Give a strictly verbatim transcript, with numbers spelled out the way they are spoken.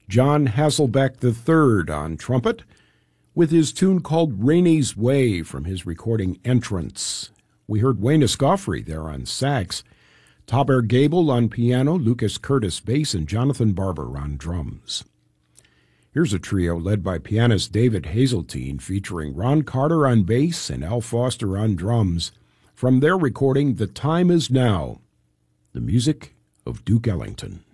John Hasselbeck the third on trumpet, with his tune called Rainey's Way from his recording Entrance. We heard Wayne Escoffrey there on sax, Taber Gable on piano, Lucas Curtis bass, and Jonathan Barber on drums. Here's a trio led by pianist David Hazeltine featuring Ron Carter on bass and Al Foster on drums from their recording The Time Is Now, the music of Duke Ellington.